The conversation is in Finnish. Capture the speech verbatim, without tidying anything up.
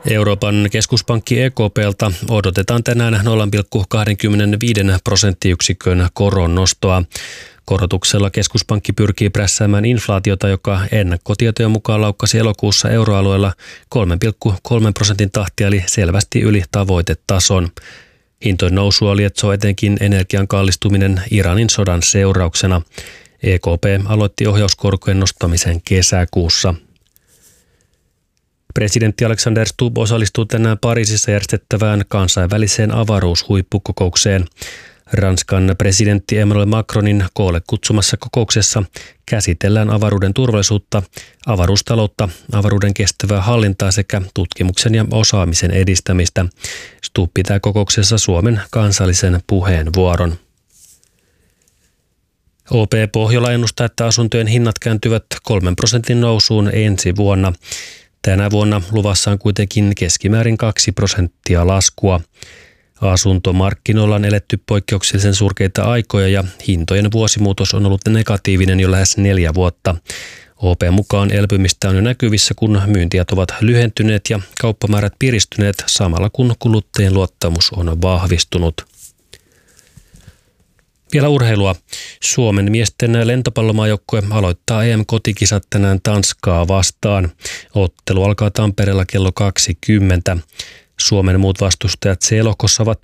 Euroopan keskuspankki E K P:ltä odotetaan tänään nolla pilkku kaksikymmentäviisi prosenttiyksikön koron nostoa. Korotuksella keskuspankki pyrkii prässäämään inflaatiota, joka ennakkotietojen mukaan laukkasi elokuussa euroalueella kolme pilkku kolme prosentin tahtia eli selvästi yli tavoitetason. Hintojen nousua lietsoo etenkin energian kallistuminen Iranin sodan seurauksena. E K P aloitti ohjauskorkojen nostamisen kesäkuussa. Presidentti Alexander Stubb osallistuu tänään Pariisissa järjestettävään kansainväliseen avaruushuippukokoukseen. Ranskan presidentti Emmanuel Macronin koolle kutsumassa kokouksessa käsitellään avaruuden turvallisuutta, avaruustaloutta, avaruuden kestävää hallintaa sekä tutkimuksen ja osaamisen edistämistä. Stubb pitää kokouksessa Suomen kansallisen puheenvuoron. O P Pohjola ennustaa, että asuntojen hinnat kääntyvät kolmen prosentin nousuun ensi vuonna. Tänä vuonna luvassa on kuitenkin keskimäärin kaksi prosenttia laskua. Asuntomarkkinoilla on eletty poikkeuksellisen surkeita aikoja ja hintojen vuosimuutos on ollut negatiivinen jo lähes neljä vuotta. O P mukaan elpymistä on jo näkyvissä, kun myyntiajat ovat lyhentyneet ja kauppamäärät piristyneet samalla kun kuluttajien luottamus on vahvistunut. Vielä urheilua. Suomen miesten lentopallomaajoukkue aloittaa E M-kotikisat tänään Tanskaa vastaan. Ottelu alkaa Tampereella kello kaksikymmentä. Suomen muut vastustajat C-lohkossa ovat